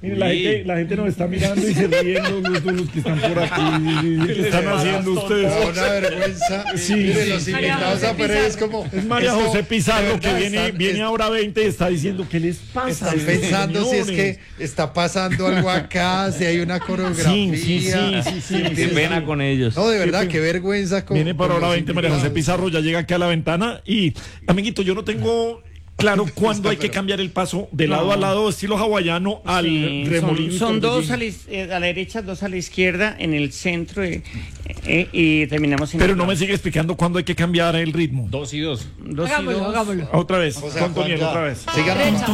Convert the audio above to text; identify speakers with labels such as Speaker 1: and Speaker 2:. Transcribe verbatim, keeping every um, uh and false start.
Speaker 1: Mire, la gente, la gente nos está mirando y se ríen los, los, los que están por aquí. ¿Qué están haciendo ustedes?
Speaker 2: Una vergüenza.
Speaker 1: Sí,
Speaker 2: Mire,
Speaker 1: sí.
Speaker 2: los invitados a Pérez es como...
Speaker 1: Es María
Speaker 2: esto,
Speaker 1: José Pizarro
Speaker 2: de
Speaker 1: que
Speaker 2: verdad,
Speaker 1: viene,
Speaker 2: están-
Speaker 1: viene
Speaker 2: es-
Speaker 1: ahora veinte y está diciendo ¿qué les pasa?
Speaker 2: Están pensando si es que está pasando algo acá, si hay una coreografía.
Speaker 1: Sí, sí, sí, sí, sí,
Speaker 3: Qué
Speaker 1: sí,
Speaker 3: pena
Speaker 1: sí.
Speaker 3: con ellos.
Speaker 2: No, de verdad,
Speaker 1: Qué
Speaker 2: qué vergüenza. Con,
Speaker 1: Viene para
Speaker 2: con
Speaker 1: ahora
Speaker 2: los
Speaker 1: veinte María José
Speaker 2: invitados.
Speaker 1: Pizarro, ya llega aquí a la ventana y, amiguito, yo no tengo claro cuándo hay que
Speaker 2: pero-
Speaker 1: cambiar el paso de lado
Speaker 4: No.
Speaker 1: a lado, estilo hawaiano, al
Speaker 4: Sí,
Speaker 1: remolino.
Speaker 4: son, son dos
Speaker 1: torbellino.
Speaker 4: a la, is- eh, a la derecha, dos a la izquierda, en el centro eh, eh, y terminamos en
Speaker 1: Pero
Speaker 4: el
Speaker 1: no me
Speaker 4: lado.
Speaker 1: sigue explicando cuándo hay que cambiar el ritmo.
Speaker 5: Dos y dos.
Speaker 4: Dos y
Speaker 6: Hagámoslo,
Speaker 4: dos.
Speaker 6: hagámoslo.
Speaker 1: Otra vez,
Speaker 2: O sea,
Speaker 1: con Toniel,
Speaker 2: Juan, ya.
Speaker 1: otra vez.
Speaker 2: Sigan
Speaker 6: Derecha.